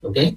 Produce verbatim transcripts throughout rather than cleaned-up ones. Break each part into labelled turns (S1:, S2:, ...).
S1: Okay?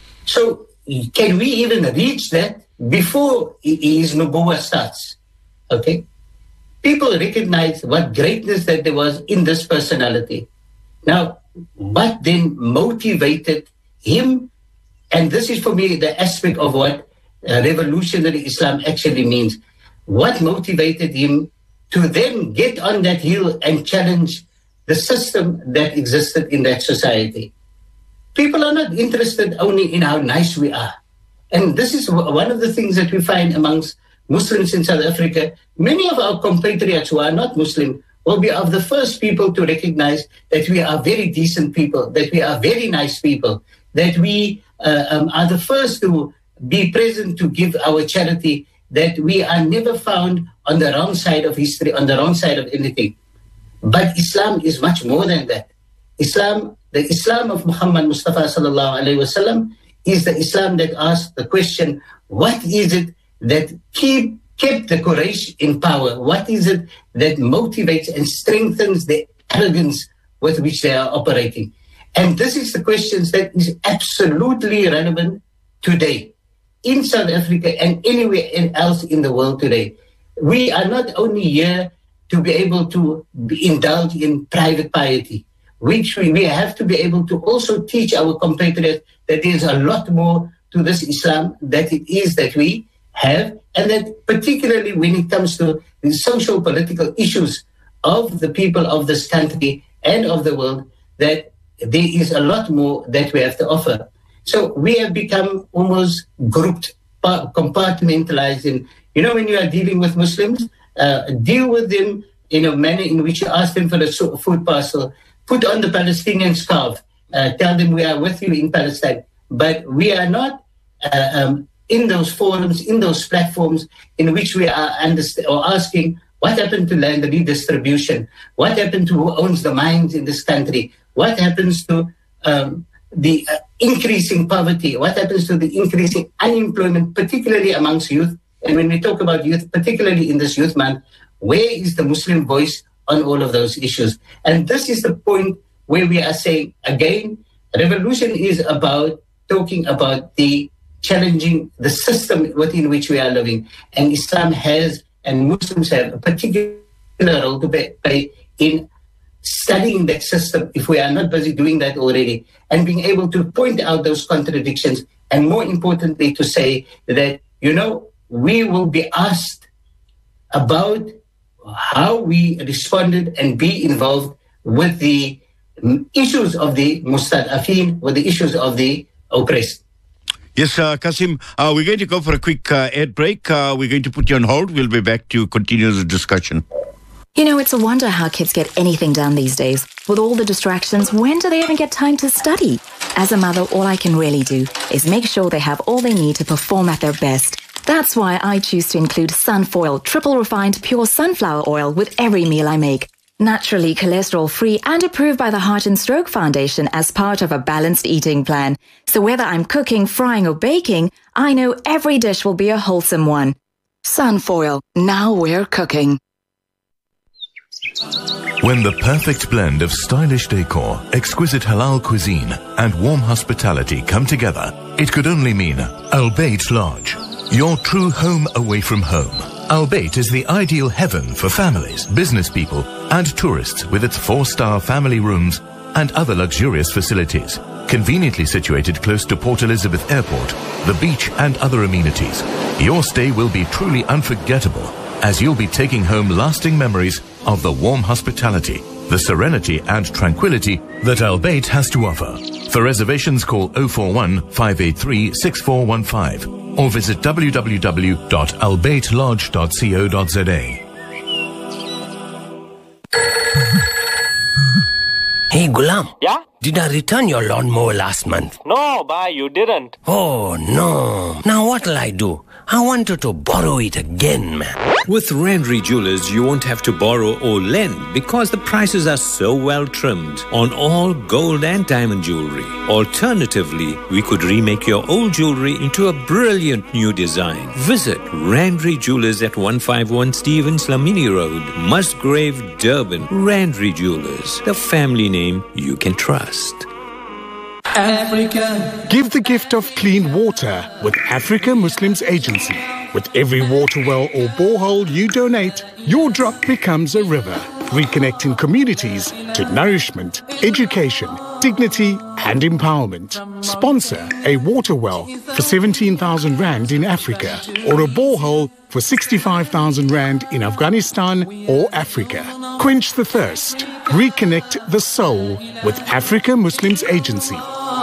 S1: So, can we even reach that before his nubuwwah starts? Okay? People recognize what greatness that there was in this personality. Now, what then motivated him? And this is for me the aspect of what uh, revolutionary Islam actually means. What motivated him to then get on that hill and challenge the system that existed in that society? People are not interested only in how nice we are. And this is one of the things that we find amongst Muslims in South Africa. Many of our compatriots who are not Muslim will be of the first people to recognize that we are very decent people, that we are very nice people, that we uh, um, are the first to be present to give our charity, that we are never found on the wrong side of history, on the wrong side of anything. But Islam is much more than that. Islam, the Islam of Muhammad Mustafa sallallahu alaihi wasallam, is the Islam that asks the question, what is it that keep, kept the Quraysh in power? What is it that motivates and strengthens the arrogance with which they are operating? And this is the questions that is absolutely relevant today in South Africa and anywhere else in the world today. We are not only here to be able to be indulge in private piety, which we, we have to be able to also teach our compatriots that there's a lot more to this Islam that it is that we have, and that particularly when it comes to the social political issues of the people of this country and of the world, that there is a lot more that we have to offer. So we have become almost grouped, compartmentalized in, you know, when you are dealing with Muslims, uh, deal with them in a manner in which you ask them for a food parcel, put on the Palestinian scarf, uh, tell them we are with you in Palestine. But we are not uh, um, in those forums, in those platforms in which we are underst- or asking what happened to land redistribution, what happened to who owns the mines in this country, what happens to um, the uh, increasing poverty, what happens to the increasing unemployment, particularly amongst youth. And when we talk about youth, particularly in this youth month, where is the Muslim voice on all of those issues? And this is the point where we are saying, again, revolution is about talking about the challenging the system within which we are living. And Islam has, and Muslims have, a particular role to play in studying that system, if we are not busy doing that already, and being able to point out those contradictions, and more importantly, to say that, you know, we will be asked about how we responded and be involved with the issues of the mustad'afin, with the issues of the oppressed.
S2: Yes, uh, Kasim, uh, we're going to go for a quick uh, ad break. Uh, we're going to put you on hold. We'll be back to continue the discussion.
S3: You know, it's a wonder how kids get anything done these days. With all the distractions, when do they even get time to study? As a mother, all I can really do is make sure they have all they need to perform at their best. That's why I choose to include Sunfoil, triple refined pure sunflower oil with every meal I make. Naturally cholesterol-free and approved by the Heart and Stroke Foundation as part of a balanced eating plan. So whether I'm cooking, frying or baking, I know every dish will be a wholesome one. Sunfoil, now we're cooking.
S4: When the perfect blend of stylish decor, exquisite halal cuisine and warm hospitality come together, it could only mean Al Bayt Lodge, your true home away from home. Al Bayt is the ideal heaven for families, business people and tourists with its four-star family rooms and other luxurious facilities. Conveniently situated close to Port Elizabeth Airport, the beach and other amenities, your stay will be truly unforgettable as you'll be taking home lasting memories of the warm hospitality, the serenity and tranquility that Al Bayt has to offer. For reservations, call oh four one, five eight three, six four one five or visit w w w dot al bayt lodge dot co dot z a.
S5: Hey, Gulam.
S6: Yeah?
S5: Did I return your lawnmower last month?
S6: No, bye, you didn't.
S5: Oh, no. Now what'll I do? I wanted to borrow it again, man.
S7: With Randry Jewelers, you won't have to borrow or lend because the prices are so well trimmed on all gold and diamond jewelry. Alternatively, we could remake your old jewelry into a brilliant new design. Visit Randry Jewelers at one fifty-one Stevens Lamini Road, Musgrave, Durban. Randry Jewelers, the family name you can trust.
S6: Africa. Give the gift of clean water with Africa Muslims Agency. With every water well or borehole you donate, your drop becomes a river, reconnecting communities to nourishment, education, dignity and empowerment. Sponsor a water well for seventeen thousand rand in Africa or a borehole for sixty-five thousand rand in Afghanistan or Africa. Quench the thirst. Reconnect the soul with Africa Muslims Agency.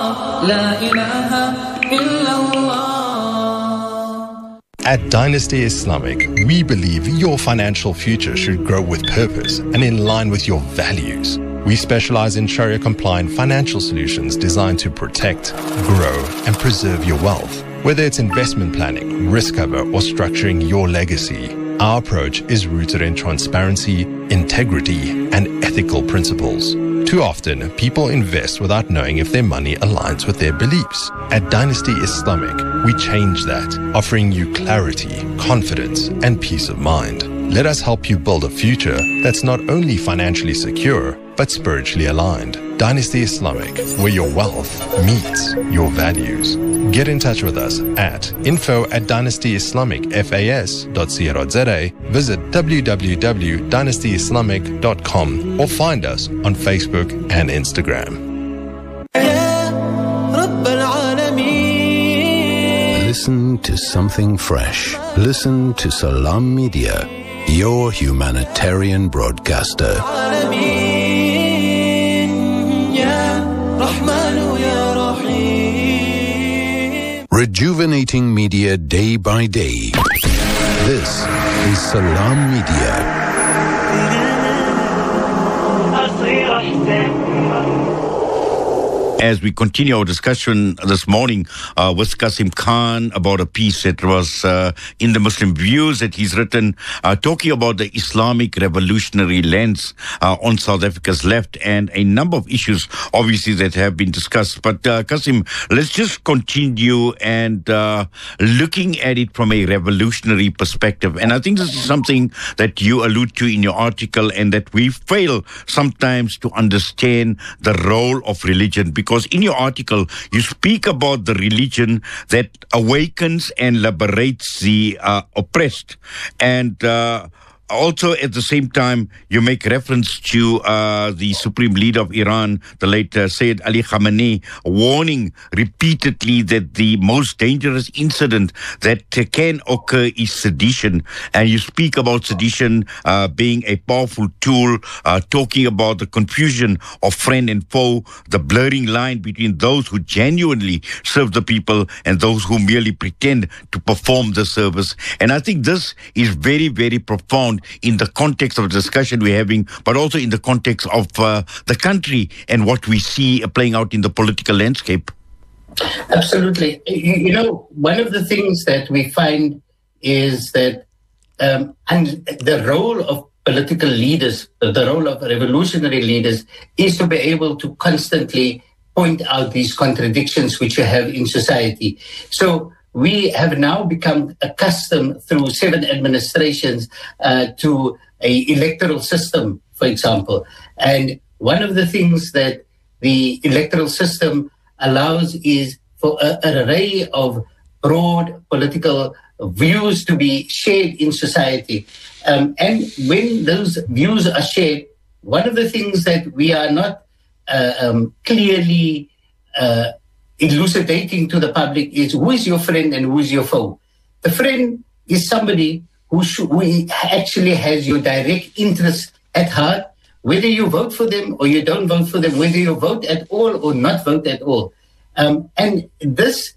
S8: At Dynasty Islamic, we believe your financial future should grow with purpose and in line with your values. We specialize in Sharia-compliant financial solutions designed to protect, grow, and preserve your wealth. Whether it's investment planning, risk cover, or structuring your legacy, our approach is rooted in transparency, integrity, and ethical principles. Too often, people invest without knowing if their money aligns with their beliefs. At Dynasty Islamic, we change that, offering you clarity, confidence, and peace of mind. Let us help you build a future that's not only financially secure, but spiritually aligned. Dynasty Islamic, where your wealth meets your values. Get in touch with us at info at dynasty islamic fas dot co dot za, visit w w w dot dynasty islamic dot com or find us on Facebook and Instagram.
S9: Listen to something fresh. Listen to Salam Media, your humanitarian broadcaster. Rejuvenating media day by day. This is Salam Media.
S2: As we continue our discussion this morning uh, with Kasim Khan about a piece that was uh, in the Muslim Views that he's written, uh, talking about the Islamic revolutionary lens uh, on South Africa's left and a number of issues, obviously, that have been discussed. But uh, Kasim, let's just continue and uh, looking at it from a revolutionary perspective. And I think this is something that you allude to in your article and that we fail sometimes to understand the role of religion, because Because in your article, you speak about the religion that awakens and liberates the uh, oppressed. And uh, also, at the same time, you make reference to uh, the Supreme Leader of Iran, the late uh, Sayyid Ali Khamenei, warning repeatedly that the most dangerous incident that uh, can occur is sedition. And you speak about sedition uh, being a powerful tool, uh, talking about the confusion of friend and foe, the blurring line between those who genuinely serve the people and those who merely pretend to perform the service. And I think this is very, very profound in the context of the discussion we're having, but also in the context of uh, the country and what we see playing out in the political landscape.
S1: Absolutely. You, you know, one of the things that we find is that um, and the role of political leaders, the role of revolutionary leaders, is to be able to constantly point out these contradictions which you have in society. So we have now become accustomed through seven administrations uh, to a electoral system, for example. And one of the things that the electoral system allows is for a, an array of broad political views to be shared in society. Um, and when those views are shared, one of the things that we are not uh, um, clearly uh, elucidating to the public is who is your friend and who is your foe. The friend is somebody who, sh- who actually has your direct interest at heart, whether you vote for them or you don't vote for them, whether you vote at all or not vote at all. Um, and this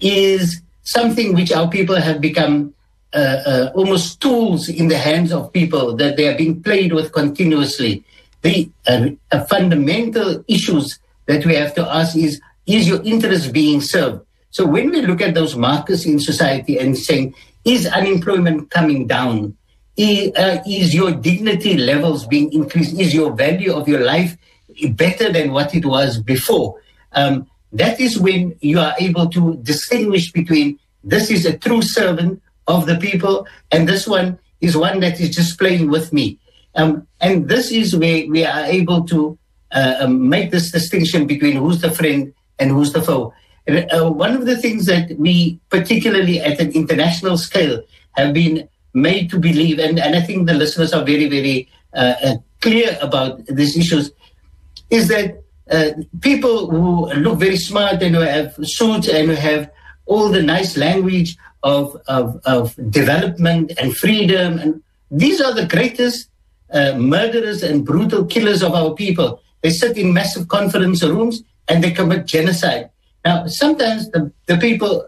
S1: is something which our people have become uh, uh, almost tools in the hands of people, that they are being played with continuously. The uh, uh, fundamental issues that we have to ask is, is your interest being served? So when we look at those markers in society and saying, is unemployment coming down? Is, uh, is your dignity levels being increased? Is your value of your life better than what it was before? Um, that is when you are able to distinguish between this is a true servant of the people and this one is one that is just playing with me. Um, and this is where we are able to uh, um, make this distinction between who's the friend and who's the foe. And, uh, one of the things that we, particularly at an international scale, have been made to believe, and, and I think the listeners are very, very uh, uh, clear about these issues, is that uh, people who look very smart and who have suits and who have all the nice language of, of, of development and freedom, and these are the greatest uh, murderers and brutal killers of our people. They sit in massive conference rooms and they commit genocide. Now, sometimes the, the people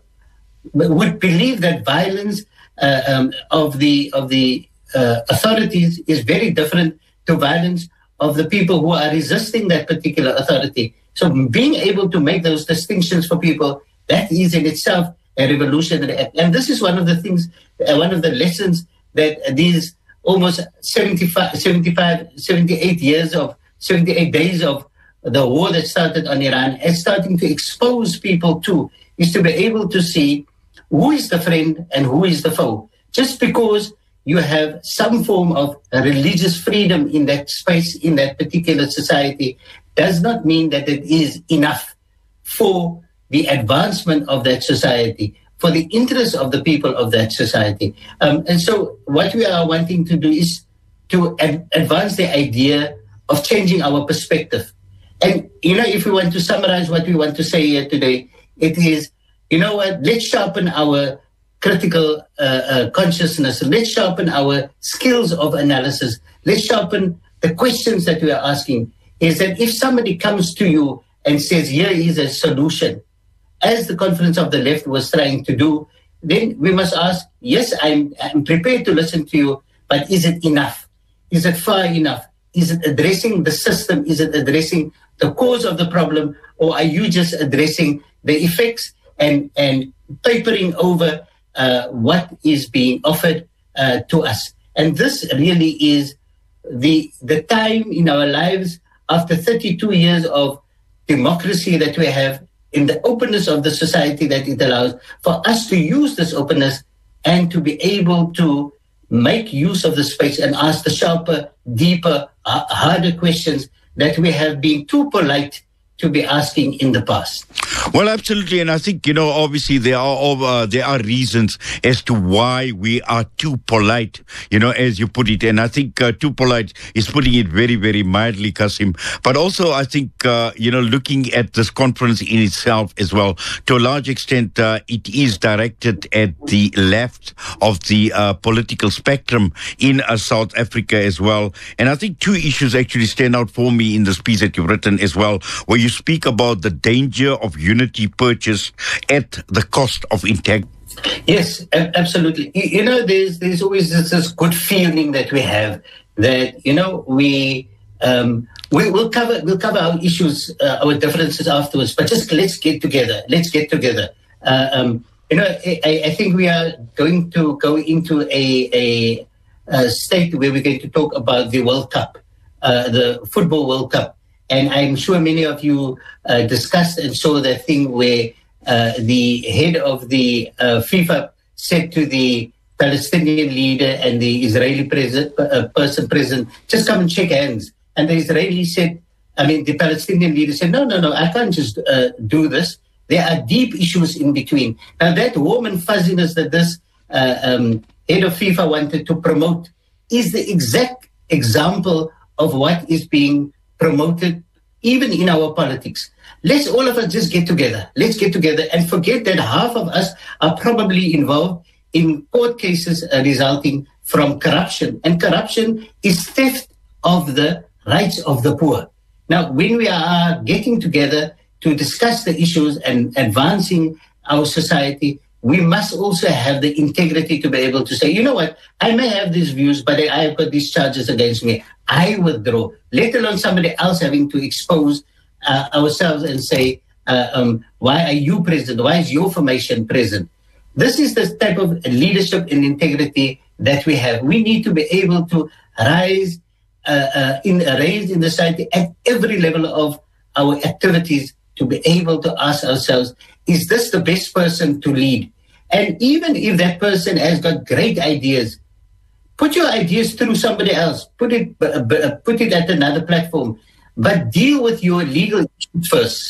S1: would believe that violence uh, um, of the of the uh, authorities is very different to violence of the people who are resisting that particular authority. So being able to make those distinctions for people, that is in itself a revolutionary act. And this is one of the things, uh, one of the lessons that uh, these almost seventy-five, seventy-five, seventy-eight years of, seventy-eight days of the war that started on Iran is starting to expose people to, is to be able to see who is the friend and who is the foe. Just because you have some form of religious freedom in that space, in that particular society, does not mean that it is enough for the advancement of that society, for the interests of the people of that society. Um, and so what we are wanting to do is to ad- advance the idea of changing our perspective. And, you know, if we want to summarize what we want to say here today, it is, you know what, let's sharpen our critical uh, uh, consciousness. Let's sharpen our skills of analysis. Let's sharpen the questions that we are asking. Is that if somebody comes to you and says, here is a solution, as the Conference of the Left was trying to do, then we must ask, yes, I'm, I'm prepared to listen to you, but is it enough? Is it far enough? Is it addressing the system? Is it addressing the cause of the problem? Or are you just addressing the effects and, and papering over uh, what is being offered uh, to us? And this really is the, the time in our lives after thirty-two years of democracy that we have, in the openness of the society that it allows, for us to use this openness and to be able to make use of the space and ask the sharper, deeper, uh, harder questions that we have been too polite to be asking in the past.
S2: Well, absolutely, and I think, you know, obviously there are uh, there are reasons as to why we are too polite, you know, as you put it, and I think uh, too polite is putting it very, very mildly, Kasim. But also, I think, uh, you know, looking at this conference in itself as well, to a large extent, uh, it is directed at the left of the uh, political spectrum in uh, South Africa as well. And I think two issues actually stand out for me in this piece that you've written as well, where you speak about the danger of unity purchase at the cost of integrity.
S1: Yes, absolutely. You know, there's there's always this, this good feeling that we have that, you know, we um, we will cover we'll cover our issues, uh, our differences afterwards. But just let's get together. Let's get together. Uh, um, you know, I, I think we are going to go into a, a, a state where we're going to talk about the World Cup, uh, the Football World Cup. And I'm sure many of you uh, discussed and saw that thing where uh, the head of the uh, FIFA said to the Palestinian leader and the Israeli president, uh, person present, just come and shake hands. And the Israeli said, I mean, the Palestinian leader said, no, no, no, I can't just uh, do this. There are deep issues in between. Now, that warm and fuzziness that this uh, um, head of FIFA wanted to promote is the exact example of what is being promoted even in our politics. Let's all of us just get together. Let's get together and forget that half of us are probably involved in court cases uh, resulting from corruption. And corruption is theft of the rights of the poor. Now, when we are getting together to discuss the issues and advancing our society, we must also have the integrity to be able to say, you know what, I may have these views, but I have got these charges against me. I withdraw, let alone somebody else having to expose uh, ourselves and say, uh, um, why are you present? Why is your formation present? This is the type of leadership and integrity that we have. We need to be able to rise uh, uh, in raise in the society at every level of our activities to be able to ask ourselves, is this the best person to lead? And even if that person has got great ideas, put your ideas through somebody else. Put it, uh, put it at another platform. But deal with your legal issues first.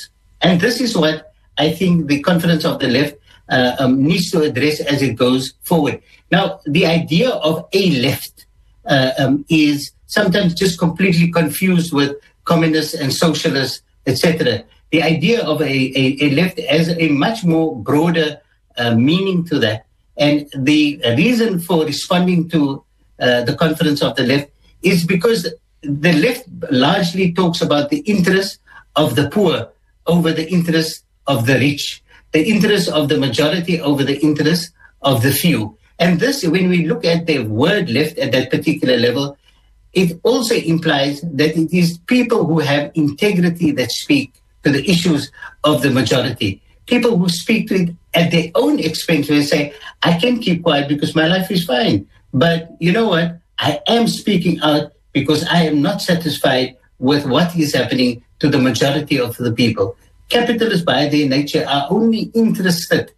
S1: And this is what I think the Conference of the Left uh, um, needs to address as it goes forward. Now, the idea of a left uh, um, is sometimes just completely confused with communists and socialists, et cetera. The idea of a, a, a left has a much more broader uh, meaning to that. And the reason for responding to uh, the Conference of the Left is because the left largely talks about the interests of the poor over the interests of the rich, the interests of the majority over the interests of the few. And this, when we look at the word left at that particular level, it also implies that it is people who have integrity that speak to the issues of the majority. People who speak to it at their own expense, who say, I can keep quiet because my life is fine. But you know what? I am speaking out because I am not satisfied with what is happening to the majority of the people. Capitalists, by their nature, are only interested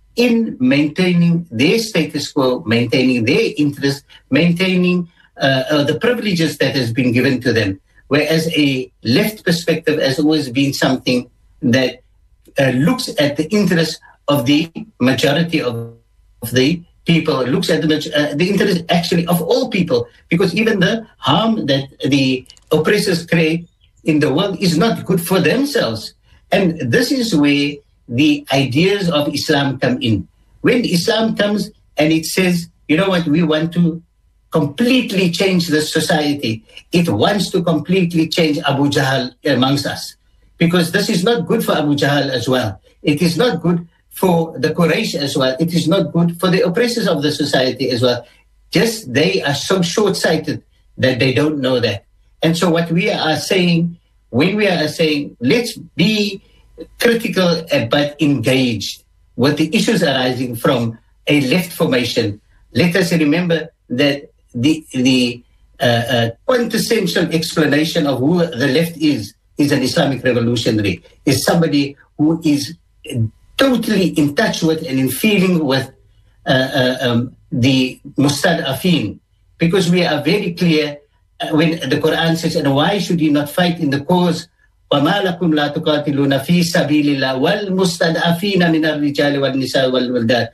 S1: in maintaining their status quo, maintaining their interest, maintaining uh, uh, the privileges that has been given to them. Whereas a left perspective has always been something that uh, looks at the interests of the majority of, of the people, looks at the, uh, the interest actually of all people, because even the harm that the oppressors create in the world is not good for themselves. And this is where the ideas of Islam come in. When Islam comes and it says, you know what, we want to completely change the society, it wants to completely change Abu Jahl amongst us, because this is not good for Abu Jahl as well. It is not good for the Quraysh as well. It is not good for the oppressors of the society as well. Just they are so short-sighted that they don't know that. And so what we are saying, when we are saying, let's be critical but engaged with the issues arising from a left formation, let us remember that the the uh, uh, quintessential explanation of who the left is, is an Islamic revolutionary, is somebody who is totally in touch with and in feeling with uh, uh, um, the mustad'afin, because we are very clear uh, when the Quran says, and why should you not fight in the cause وَمَا لَكُمْ لَا تُقَاتِلُونَ فِي سَبِيلِ اللَّهِ وَالْمُسْتَضْعَفِينَ مِنَ الرِّجَالِ وَالنِّسَاءِ وَالْوِلْدَانِ.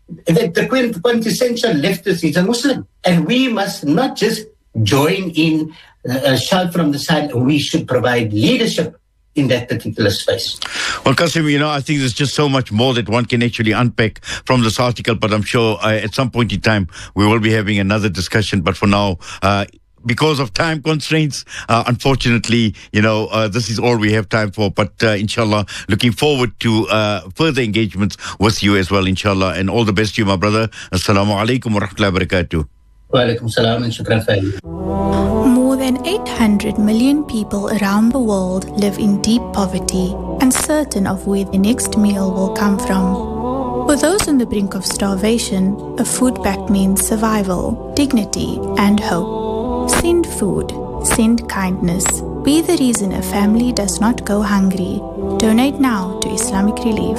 S1: The quintessential leftist is a Muslim, and we must not just join in, uh, shout from the side. We should provide leadership in that particular space.
S2: Well, Qasim, you know, I think there's just so much more that one can actually unpack from this article, but I'm sure uh, at some point in time we will be having another discussion. But for now, uh, because of time constraints, uh, unfortunately, you know, uh, this is all we have time for. But uh, inshallah, looking forward to uh, further engagements with you as well, inshallah. And all the best to you, my brother. Assalamu alaikum wa rahmatullahi wa barakatuh.
S1: Wa alaikum salam and shukran fa'ili.
S10: More than eight hundred million people around the world live in deep poverty, uncertain of where the next meal will come from. For those on the brink of starvation, a food pact means survival, dignity, and hope. Send food, send kindness. Be the reason a family does not go hungry. Donate now to Islamic Relief.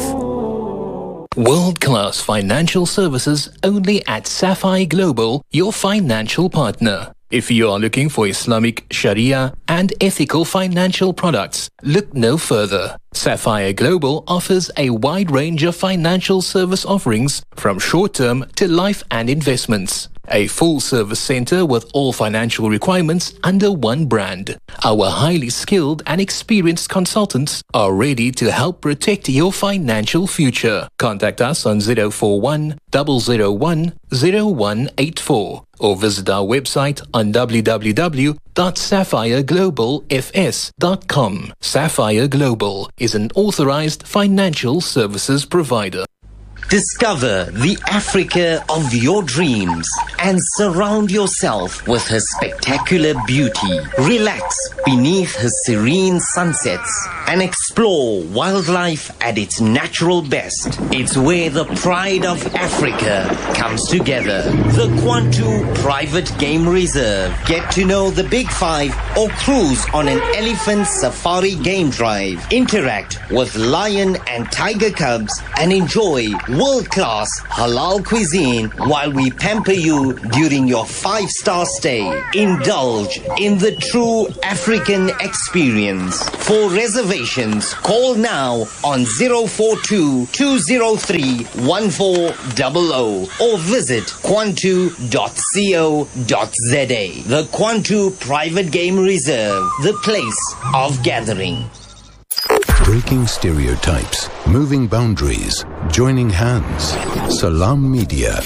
S11: World-class financial services only at Sapphire Global, your financial partner. If you are looking for Islamic Sharia and ethical financial products, look no further. Sapphire Global offers a wide range of financial service offerings from short-term to life and investments. A full-service center with all financial requirements under one brand. Our highly skilled and experienced consultants are ready to help protect your financial future. Contact us on zero four one, zero zero one, zero one eight four or visit our website on w w w dot sapphire global f s dot com. Sapphire Global is an authorized financial services provider.
S12: Discover the Africa of your dreams and surround yourself with her spectacular beauty. Relax beneath her serene sunsets and explore wildlife at its natural best. It's where the pride of Africa comes together. The Kwantu Private Game Reserve. Get to know the Big Five or cruise on an elephant safari game drive. Interact with lion and tiger cubs and enjoy world-class halal cuisine while we pamper you during your five-star stay. Indulge in the true African experience. For reservations, call now on zero four two, two zero three, one four zero zero or visit kwantu dot co dot za. The Kwantu Private Game Reserve, the place of gathering.
S9: Breaking stereotypes, moving boundaries, joining hands. Salam Media.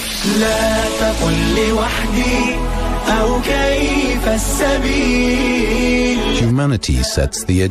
S9: Humanity sets the